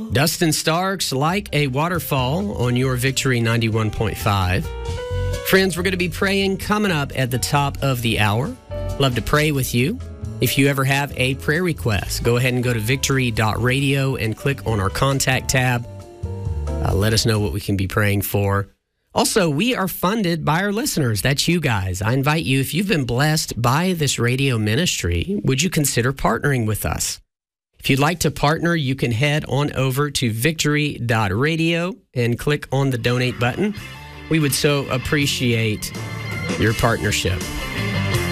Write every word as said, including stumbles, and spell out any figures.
Dustin Starks, Like a Waterfall on your Victory ninety-one point five. Friends, we're going to be praying coming up at the top of the hour. Love to pray with you. If you ever have a prayer request, go ahead and go to victory dot radio and click on our contact tab. Uh, let us know what we can be praying for. Also, we are funded by our listeners. That's you guys. I invite you, if you've been blessed by this radio ministry, would you consider partnering with us? If you'd like to partner, you can head on over to victory dot radio and click on the donate button. We would so appreciate your partnership.